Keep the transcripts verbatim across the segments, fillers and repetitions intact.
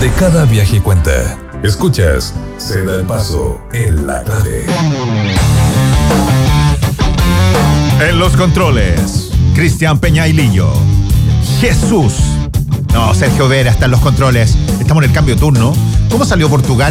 donde cada viaje cuenta. Escuchas, se da el paso en la clave. En los controles, Cristian Peñailillo. Jesús. No, Sergio Vera está en los controles. Estamos en el cambio de turno. ¿Cómo salió Portugal?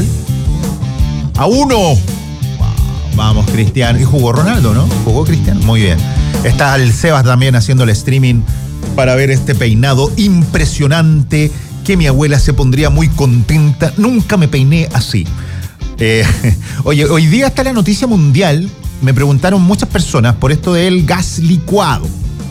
A uno. Wow, vamos, Cristian. Y jugó Ronaldo, ¿no? Jugó Cristian. Muy bien. Está el Sebas también haciendo el streaming para ver este peinado impresionante que mi abuela se pondría muy contenta. Nunca me peiné así. Eh, oye, hoy día está la noticia mundial. Me preguntaron muchas personas por esto del gas licuado.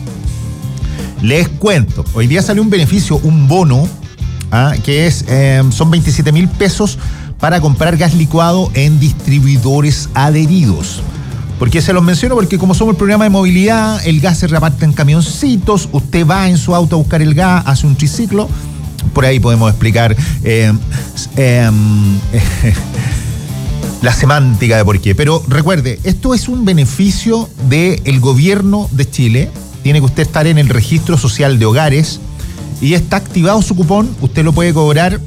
Les cuento. Hoy día salió un beneficio, un bono, ¿ah? que es eh, son veintisiete mil pesos para comprar gas licuado en distribuidores adheridos. ¿Por qué se los menciono? Porque como somos el programa de movilidad, el gas se reparte en camioncitos, usted va en su auto a buscar el gas, hace un triciclo. Por ahí podemos explicar eh, eh, eh, la semántica de por qué. Pero recuerde, esto es un beneficio del gobierno de Chile. Tiene que usted estar en el registro social de hogares y está activado su cupón. Usted lo puede cobrar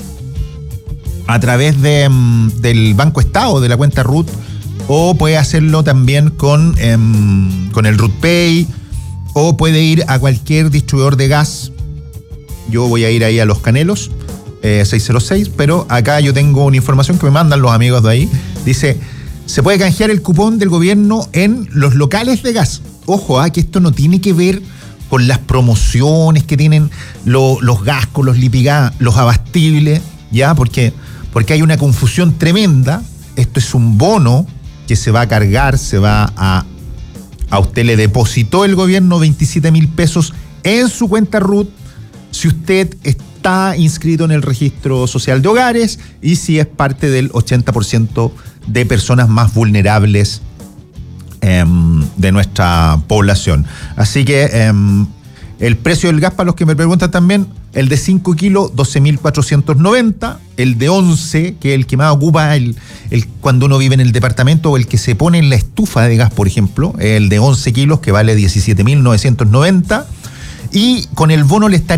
a través de, del Banco Estado, de la cuenta R U T, o puede hacerlo también con, eh, con el R U T Pay, o puede ir a cualquier distribuidor de gas. Yo voy a ir ahí a Los Canelos, eh, seis cero seis, pero acá yo tengo una información que me mandan los amigos de ahí. Dice, se puede canjear el cupón del gobierno en los locales de gas. Ojo, ah, que esto no tiene que ver con las promociones que tienen lo, los gascos, los lipigas, los abastibles, ¿ya? Porque, porque hay una confusión tremenda. Esto es un bono que se va a cargar, se va a... A usted le depositó el gobierno veintisiete mil pesos en su cuenta R U T si usted está inscrito en el registro social de hogares y si es parte del ochenta por ciento de personas más vulnerables eh, de nuestra población. Así que eh, el precio del gas, para los que me preguntan también, el de cinco kilos, doce mil cuatrocientos noventa, el de once, que es el que más ocupa el, el, cuando uno vive en el departamento, o el que se pone en la estufa de gas, por ejemplo, el de once kilos, que vale diecisiete mil novecientos noventa, y con el bono le estaría